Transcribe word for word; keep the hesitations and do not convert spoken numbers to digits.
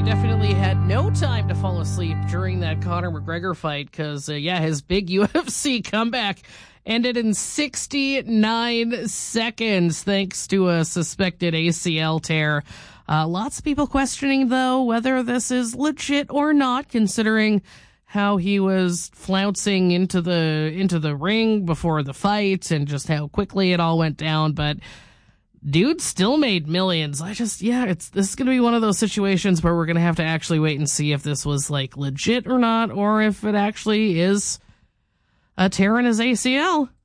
definitely had no time to fall asleep during that Conor McGregor fight because, uh, yeah, his big U F C comeback ended in sixty-nine seconds thanks to a suspected A C L tear. Uh, lots of people questioning, though, whether this is legit or not, considering how he was flouncing into the into the ring before the fight and just how quickly it all went down. But dude still made millions. I just, yeah, it's this is going to be one of those situations where we're going to have to actually wait and see if this was, like, legit or not, or if it actually is a tear in his A C L.